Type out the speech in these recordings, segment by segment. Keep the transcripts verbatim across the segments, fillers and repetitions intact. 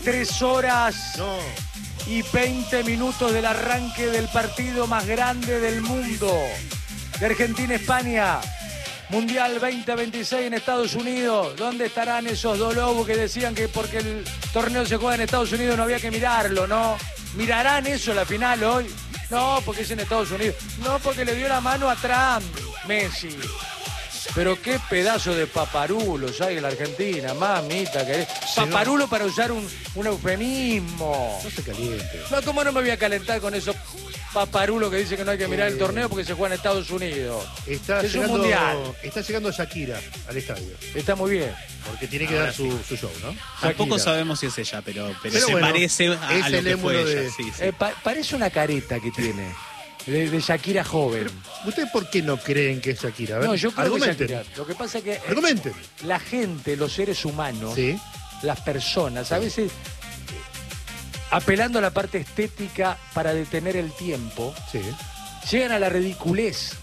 Tres horas No. y veinte minutos del arranque del partido más grande del mundo. De Argentina-España. Mundial veinte veintiséis en Estados Unidos. ¿Dónde estarán esos dos lobos que decían que porque el torneo se juega en Estados Unidos no había que mirarlo, no? ¿Mirarán eso la final hoy? No, porque es en Estados Unidos. No, porque le dio la mano a Trump, Messi. Pero qué pedazo de paparulos hay en la Argentina, mamita. Que... Paparulo para usar un, un eufemismo. No se caliente. No, ¿cómo no me voy a calentar con esos paparulos que dicen que no hay que mirar eh... el torneo porque se juega en Estados Unidos? Está es llegando, un mundial. Está llegando Shakira al estadio. Está muy bien. Porque tiene que Ahora dar su, su show, ¿no? Tampoco sabemos si es ella, pero, pero, pero se bueno, parece a, es a lo el que fue de... ella. Sí, sí. Eh, pa parece una careta que tiene. De, de Shakira joven. Pero, ¿ustedes por qué no creen que es Shakira? A ver, no, yo creo argumenten. que es Shakira. Lo que pasa es que eh, argumenten. La gente, los seres humanos, ¿Sí? las personas, a veces eh, apelando a la parte estética para detener el tiempo, Sí. llegan a la ridiculez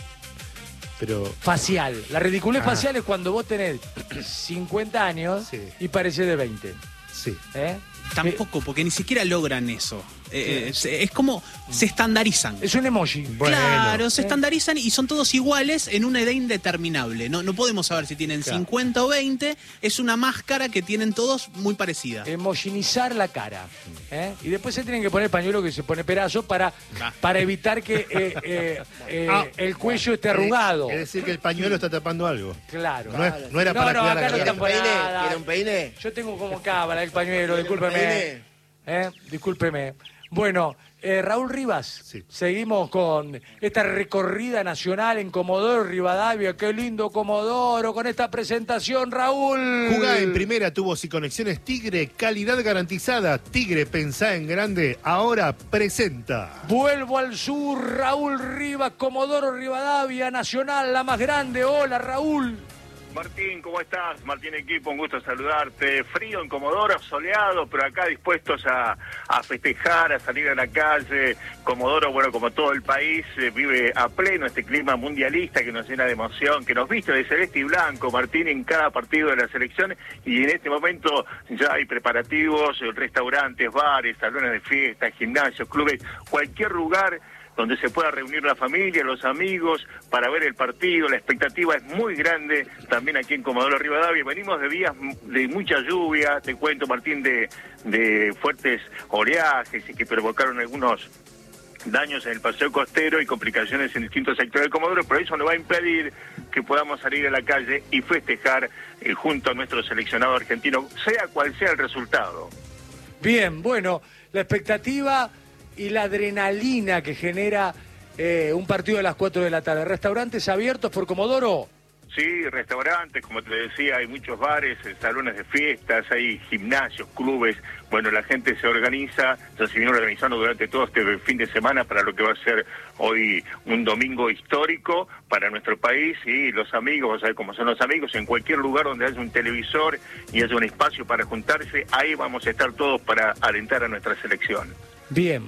Pero... facial. La ridiculez Ah. facial es cuando vos tenés cincuenta años Sí. y parecés de veinte. Sí. ¿Eh? Tampoco, porque ni siquiera logran eso. Eh, es, es como se estandarizan. Es un emoji. Bueno. Claro, se Eh. estandarizan y son todos iguales en una edad indeterminable. No, no podemos saber si tienen Claro. cincuenta o veinte. Es una máscara que tienen todos muy parecida. Emojinizar la cara. ¿eh? Y después se tienen que poner pañuelo que se pone pedazo para, Ah. para evitar que eh, eh, eh, Ah. el cuello esté arrugado. Es decir, que el pañuelo está tapando algo. Claro. No, es- no era No, para no, cuidar acá la no garganta. tapo peine? nada. ¿Quiere un peine? Yo tengo como cábala el pañuelo, discúlpeme. peine? ¿Eh? Discúlpeme. Bueno, eh, Raúl Rivas, Sí. seguimos con esta recorrida nacional en Comodoro Rivadavia. Qué lindo Comodoro con esta presentación, Raúl. Jugá en primera, tubos y conexiones Tigre, calidad garantizada. Tigre, pensá en grande, ahora presenta. Vuelvo al sur, Raúl Rivas, Comodoro Rivadavia, Nacional, la más grande. Hola, Raúl. Martín, ¿cómo estás? Martín Equipo, un gusto saludarte. Frío en Comodoro, soleado, pero acá dispuestos a, a festejar, a salir a la calle. Comodoro, bueno, como todo el país, eh, vive a pleno este clima mundialista que nos llena de emoción, que nos viste de celeste y blanco, Martín, en cada partido de la selección. Y en este momento ya hay preparativos, eh, restaurantes, bares, salones de fiesta, gimnasios, clubes, cualquier lugar donde se pueda reunir la familia, los amigos, para ver el partido. La expectativa es muy grande también aquí en Comodoro Rivadavia. Venimos de días de mucha lluvia, te cuento, Martín, de, de fuertes oleajes y que provocaron algunos daños en el paseo costero y complicaciones en distintos sectores de Comodoro, pero eso no va a impedir que podamos salir a la calle y festejar eh, junto a nuestro seleccionado argentino, sea cual sea el resultado. Bien, bueno, la expectativa y la adrenalina que genera eh, un partido a las cuatro de la tarde. ¿Restaurantes abiertos por Comodoro? Sí, restaurantes, como te decía, hay muchos bares, salones de fiestas, hay gimnasios, clubes. Bueno, la gente se organiza, ya se vinieron organizando durante todo este fin de semana para lo que va a ser hoy un domingo histórico para nuestro país. Y los amigos, vos sabés cómo son los amigos, en cualquier lugar donde haya un televisor y haya un espacio para juntarse, ahí vamos a estar todos para alentar a nuestra selección. Bien,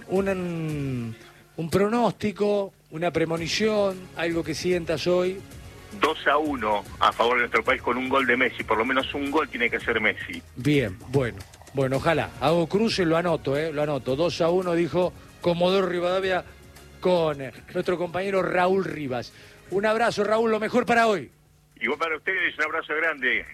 un, un pronóstico, una premonición, algo que sientas hoy. dos a uno a favor de nuestro país con un gol de Messi, por lo menos un gol tiene que hacer Messi. Bien, bueno, bueno, ojalá. Hago cruce, lo anoto, eh, lo anoto. dos a uno dijo Comodoro Rivadavia con eh, nuestro compañero Raúl Rivas. Un abrazo, Raúl, lo mejor para hoy. Igual para ustedes, un abrazo grande.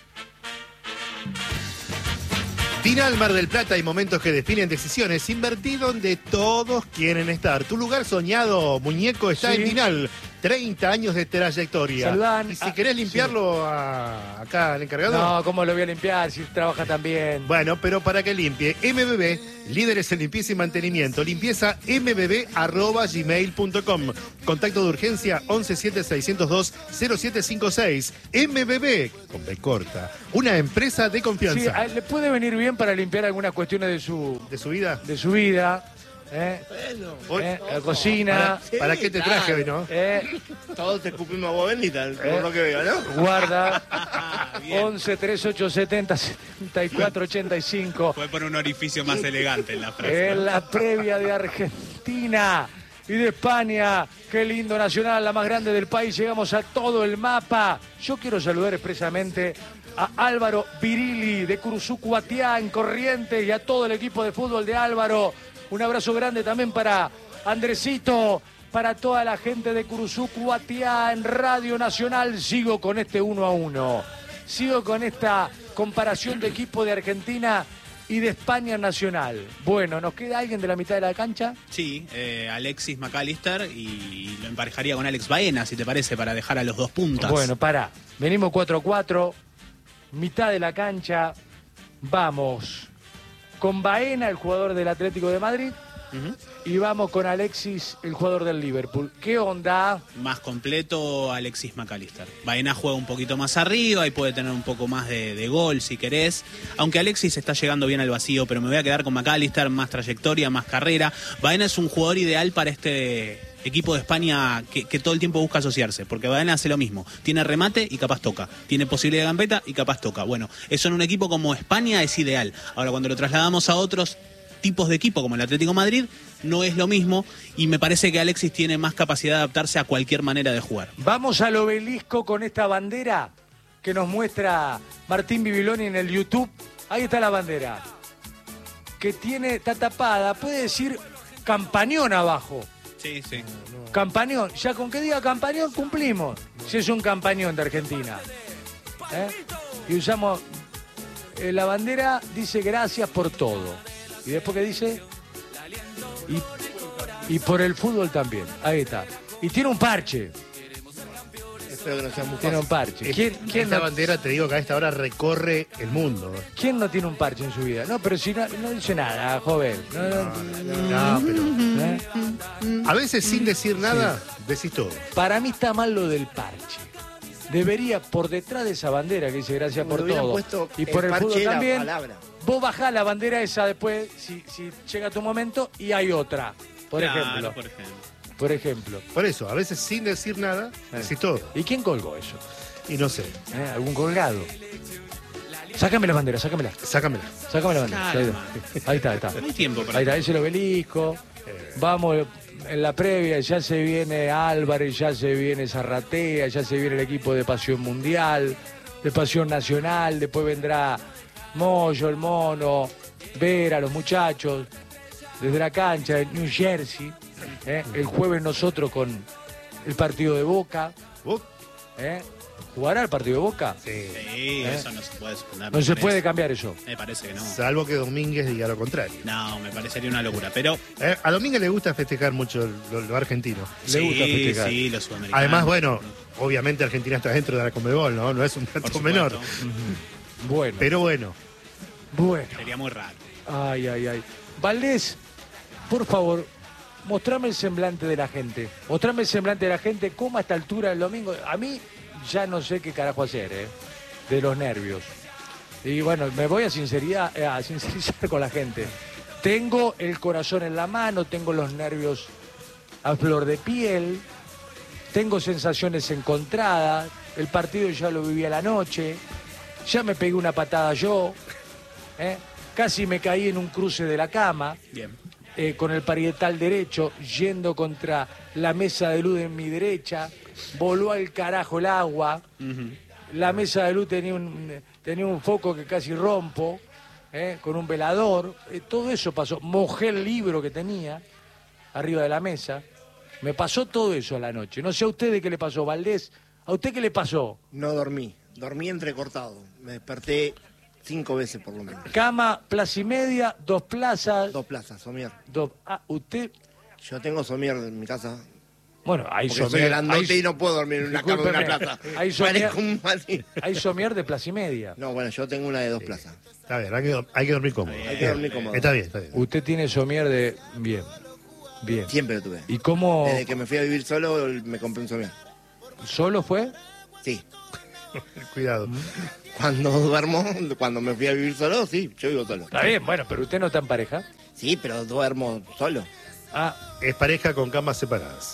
Final Mar del Plata y momentos que definen decisiones. Invertí donde todos quieren estar. Tu lugar soñado, muñeco, está Sí. en Vinal. treinta años de trayectoria. Saludan Y si a- querés limpiarlo a- acá al encargado. No, ¿cómo lo voy a limpiar si trabaja tan bien? Bueno, pero para que limpie, M B B, líderes en limpieza y mantenimiento. Limpieza m b b arroba gmail punto com. Contacto de urgencia once siete seiscientos dos cero siete cinco seis. M B B, con B corta. Una empresa de Sí, confianza. a- le puede venir bien para limpiar algunas cuestiones de su, ¿De su vida? de su vida. ¿eh? Bueno, Hoy- ¿eh? La cocina. Sí, ¿Para qué te traje hoy, claro. no? ¿eh? Todos te escupimos a vos, bendita, Eh. por lo que veo, ¿no? Guarda. once treinta y ocho setenta setenta y cuatro ochenta y cinco. Puede poner un orificio más elegante en la frase. En la previa de Argentina y de España. Qué lindo Nacional, la más grande del país. Llegamos a todo el mapa. Yo quiero saludar expresamente a Álvaro Virilli de Curuzucuatiá en Corrientes y a todo el equipo de fútbol de Álvaro. Un abrazo grande también para Andresito, para toda la gente de Curuzucuatiá en Radio Nacional. Sigo con este uno a uno. Sigo con esta comparación de equipo de Argentina y de España Nacional. Bueno, ¿nos queda alguien de la mitad de la cancha? Sí, eh, Alexis McAllister, y lo emparejaría con Alex Baena, si te parece, para dejar a los dos puntas. Bueno, pará. Venimos cuatro a cuatro, mitad de la cancha. Vamos con Baena, el jugador del Atlético de Madrid, Uh-huh. y vamos con Alexis, el jugador del Liverpool. ¿Qué onda? Más completo Alexis McAllister. Baena juega un poquito más arriba y puede tener un poco más de, de gol si querés. Aunque Alexis está llegando bien al vacío, pero me voy a quedar con McAllister, más trayectoria, más carrera. Baena es un jugador ideal para este equipo de España que, que todo el tiempo busca asociarse, porque Baena hace lo mismo. Tiene remate y capaz toca. Tiene posibilidad de gambeta y capaz toca. Bueno, eso en un equipo como España es ideal. Ahora, cuando lo trasladamos a otros tipos de equipo como el Atlético de Madrid, no es lo mismo, y me parece que Alexis tiene más capacidad de adaptarse a cualquier manera de jugar. Vamos al obelisco con esta bandera que nos muestra Martín Bibiloni en el YouTube. Ahí está la bandera, que tiene, está tapada, puede decir Campañón abajo. Sí, sí. Campañón, ya con que diga Campañón cumplimos, si es un Campañón de Argentina. ¿Eh? Y usamos, eh, la bandera dice gracias por todo. Y después que dice, y, y por el fútbol también. Ahí está. Y tiene un parche. Espero que no sea muy Tiene un fácil. parche. ¿Quién, quién Esta no, bandera, te digo que a esta hora recorre el mundo. ¿Quién no tiene un parche en su vida? No, pero si no, no dice nada, joven. No, no, No, pero ¿eh? a veces sin decir nada, decís todo. Para mí está mal lo del parche. Debería, por detrás de esa bandera que dice gracias Me por lo hubieran todo, puesto y por el, parche fútbol la también, palabra. vos bajás la bandera esa después, si, si llega tu momento, y hay otra. Por Claro, ejemplo. por ejemplo. Por ejemplo. Por eso, a veces sin decir nada, decís todo. ¿Y quién colgó eso? Y no sé, ¿Eh? ¿Algún colgado? Sácame la bandera, sácamela. sácamela. Sácame la bandera. Calma. Ahí está, ahí está. No hay tiempo para Ahí está, ese es el obelisco. Vamos en la previa, ya se viene Álvarez, ya se viene Zarratea, ya se viene el equipo de Pasión Mundial, de Pasión Nacional, después vendrá Moyo, el Mono, Vera, los muchachos, desde la cancha de New Jersey. ¿eh? El jueves nosotros con el partido de Boca. ¿Vos? ¿eh? ¿Jugará el partido de Boca? Sí. Sí, eso no se puede suponer. No me se parece. puede cambiar eso. Me parece que no. Salvo que Domínguez diga lo contrario. No, me parecería una locura. Pero Eh, a Domínguez le gusta festejar mucho lo, lo argentino. Le sí, gusta festejar. sí, los sudamericanos. Además, bueno, obviamente Argentina está dentro de la Conmebol, ¿no? No es un Por dato supuesto. menor. Bueno, Pero bueno, bueno. Sería muy raro. Ay, ay, ay. Valdés, por favor, mostrame el semblante de la gente. Mostrame el semblante de la gente, cómo a esta altura del domingo. A mí ya no sé qué carajo hacer, ¿eh? De los nervios. Y bueno, me voy a, sinceridad, eh, a sincerizar con la gente. Tengo el corazón en la mano, tengo los nervios a flor de piel, tengo sensaciones encontradas. El partido ya lo viví a la noche, ya me pegué una patada yo, ¿eh? Casi me caí en un cruce de la cama. Bien. Eh, con el parietal derecho, yendo contra la mesa de luz en mi derecha, voló al carajo el agua, Ujú. la mesa de luz tenía un, tenía un foco que casi rompo, eh, con un velador, eh, todo eso pasó, mojé el libro que tenía arriba de la mesa, me pasó todo eso a la noche, no sé a usted qué le pasó, Valdés, ¿a usted qué le pasó? No dormí, dormí entrecortado. Me desperté cinco veces por lo menos. Cama, plaza y media, dos plazas, Dos plazas, somier. dos, ah, usted, Yo tengo somier en mi casa. bueno, hay Porque soy somier, grandote hay- y no puedo dormir en una cama de una Discúlpeme, plaza. hay somier- Parezco un maldito. hay somier de plaza y media. No, bueno, yo tengo una de dos plazas. está bien, hay que, hay que dormir cómodo. Hay que dormir cómodo. Está bien, está bien. Usted tiene somier de... Bien, bien. Siempre lo tuve. ¿Y cómo Desde que me fui a vivir solo, me compré un somier. solo fue? Sí. Cuidado. Cuando duermo, cuando me fui a vivir solo, sí, yo vivo solo. Está bien, bueno, pero usted no está en pareja. Sí, pero duermo solo. Ah, Es pareja con camas separadas.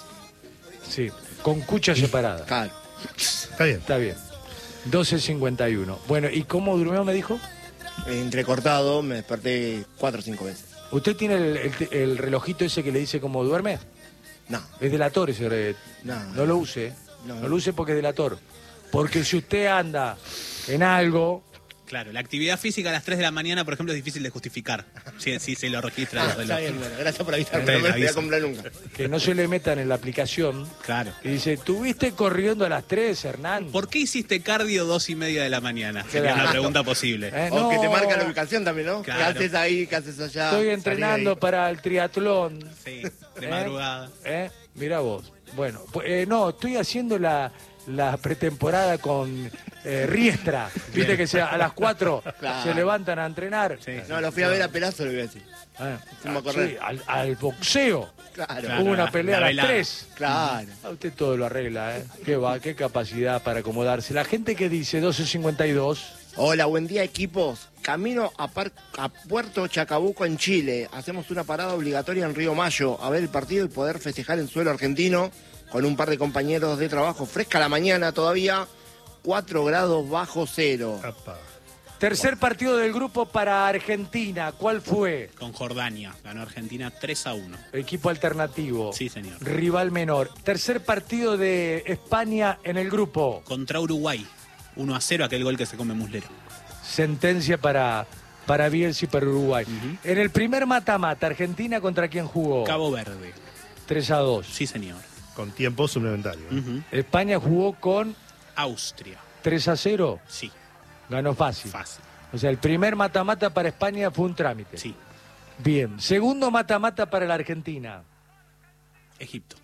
sí, con cucha separada. Claro. Está bien. Está bien. doce cincuenta y uno. Bueno, ¿y cómo durmió, me dijo? Entrecortado, me desperté cuatro o cinco veces. ¿Usted tiene el, el- el relojito ese que le dice cómo duerme? No, Es delator ese. re- No. No lo use. No. No lo use porque es delator. Porque si usted anda en algo. Claro, la actividad física a las tres de la mañana, por ejemplo, es difícil de justificar. Si, si se lo registra. Ah, el reloj. está bien, bueno, gracias por avisarme, Te no me lo voy a aviso. comprar nunca. Que no se le metan en la aplicación. Claro. Y dice, ¿tuviste corriendo a las tres, Hernán? ¿Por qué hiciste cardio dos y media de la mañana? Sería Claro. una pregunta posible. Eh, O no, que te marca la ubicación también, ¿no? Claro. ¿Qué haces ahí? ¿Qué haces allá? Estoy Salí entrenando ahí. para el triatlón. Sí, de ¿Eh? madrugada. ¿Eh? Mirá vos. Bueno, pues, eh, no, estoy haciendo la, la pretemporada con eh, Riestra. Viste Bien. que se- a las cuatro Claro. se levantan a entrenar. Sí. No, lo fui a ver a Pelazo, le voy a decir. Eh, Fuimos a ah, correr. sí, al, al boxeo. Claro, Claro. Hubo una la- pelea la a las velada. tres. claro. A usted todo lo arregla, ¿eh? Qué va, qué capacidad para acomodarse. La gente que dice doce cincuenta y dos. Hola, buen día, equipos. Camino a, Par- a Puerto Chacabuco, en Chile. Hacemos una parada obligatoria en Río Mayo a ver el partido y poder festejar en suelo argentino con un par de compañeros de trabajo. Fresca la mañana todavía, cuatro grados bajo cero. Apa. Tercer partido del grupo para Argentina. ¿Cuál fue? Con Jordania. Ganó Argentina tres a uno. Equipo alternativo. Sí, señor. Rival menor. Tercer partido de España en el grupo. Contra Uruguay. uno a cero, aquel gol que se come Muslera. Sentencia para, para Bielsa y para Uruguay. En el primer mata-mata, ¿Argentina contra quién jugó? Cabo Verde. tres a dos. Sí, señor. Con tiempo suplementario. Ujú. España jugó con Austria. tres a cero. Sí, Ganó fácil. fácil. O sea, el primer mata-mata para España fue un trámite. Sí. Bien. Segundo mata-mata para la Argentina. Egipto.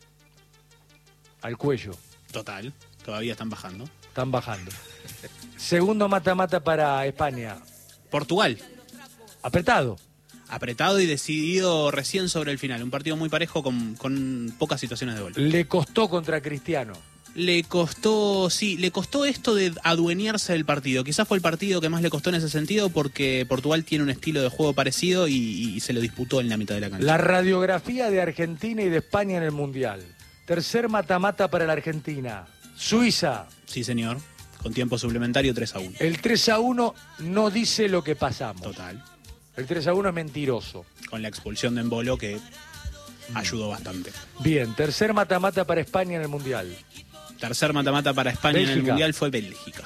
Al cuello. Total. Todavía están bajando. Están bajando. Segundo mata-mata para España. Portugal. Apretado. Apretado y decidido recién sobre el final. Un partido muy parejo con, con pocas situaciones de gol. Le costó contra Cristiano. Le costó, sí, le costó esto de adueñarse del partido. Quizás fue el partido que más le costó en ese sentido porque Portugal tiene un estilo de juego parecido y, y se lo disputó en la mitad de la cancha. La radiografía de Argentina y de España en el Mundial. Tercer mata-mata para la Argentina. Suiza. Sí, señor. Con tiempo suplementario tres a uno. El tres a uno no dice lo que pasamos. Total. El tres a uno es mentiroso. Con la expulsión de Embolo que ayudó bastante. Bien, tercer mata-mata para España en el Mundial. Tercer mata-mata para España en el Bélgica. Mundial fue Bélgica.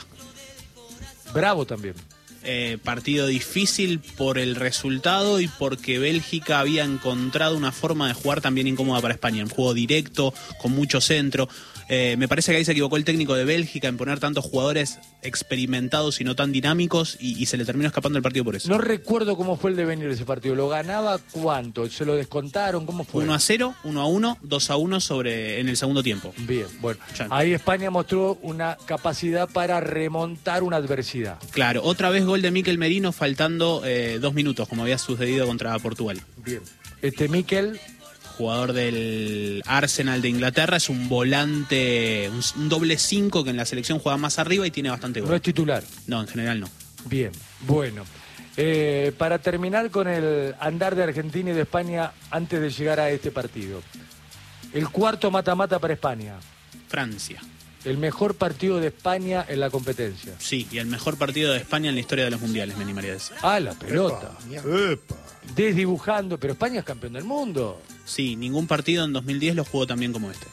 Bravo también. Eh, partido difícil por el resultado y porque Bélgica había encontrado una forma de jugar también incómoda para España. Un juego directo, con mucho centro. Eh, me parece que ahí se equivocó el técnico de Bélgica en poner tantos jugadores experimentados y no tan dinámicos y, y se le terminó escapando el partido por eso. No recuerdo cómo fue el devenir de ese partido. ¿Lo ganaba cuánto? ¿Se lo descontaron? ¿Cómo fue? uno a cero, uno a uno, dos a uno sobre, en el segundo tiempo. Bien, bueno. Ya. Ahí España mostró una capacidad para remontar una adversidad. Claro, otra vez gol de Mikel Merino faltando eh, dos minutos, como había sucedido contra Portugal. Bien. Este Mikel, Jugador del Arsenal de Inglaterra, es un volante, un, un doble cinco que en la selección juega más arriba y tiene bastante no gol. es titular. No, en general no. Bien, bueno. Eh, para terminar con el andar de Argentina y de España antes de llegar a este partido. El cuarto mata-mata para España. Francia. El mejor partido de España en la competencia. Sí, y el mejor partido de España en la historia de los mundiales, me animaría a decir. Ah, la pelota. Epa. Desdibujando, pero España es campeón del mundo. Sí, ningún partido en dos mil diez lo jugó tan bien como este.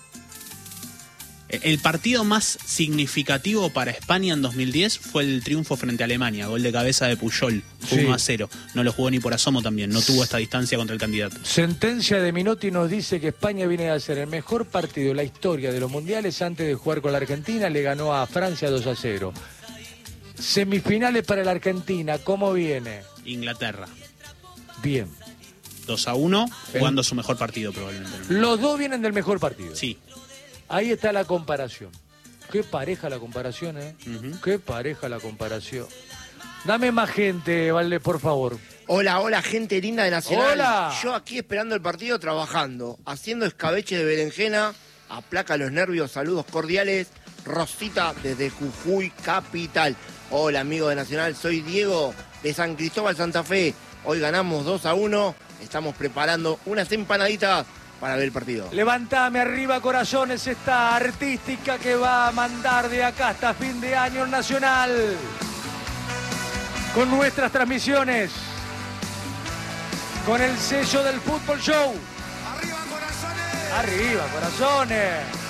El partido más significativo para España en dos mil diez fue el triunfo frente a Alemania, gol de cabeza de Puyol, Sí. uno a cero. No lo jugó ni por asomo también, no tuvo esta distancia contra el candidato. Sentencia de Minotti nos dice que España viene a hacer el mejor partido en la historia de los mundiales antes de jugar con la Argentina. Le ganó a Francia dos a cero. Semifinales para la Argentina, ¿cómo viene? Inglaterra, Bien. dos a uno, jugando su mejor partido probablemente. Los dos vienen del mejor partido. Sí, Ahí está la comparación. Qué pareja la comparación, ¿eh? Ujú. Qué pareja la comparación. Dame más gente, Valde, por favor. Hola, hola, gente linda de Nacional. Hola. Yo aquí esperando el partido, trabajando, haciendo escabeche de berenjena, aplaca los nervios, saludos cordiales. Rosita desde Jujuy, capital. Hola, amigos de Nacional, soy Diego de San Cristóbal, Santa Fe. Hoy ganamos dos a uno, estamos preparando unas empanaditas para ver el partido. Levantame arriba, corazones, esta artística que va a mandar de acá hasta fin de año el Nacional. Con nuestras transmisiones. Con el sello del Fútbol Show. ¡Arriba, corazones! Arriba, corazones.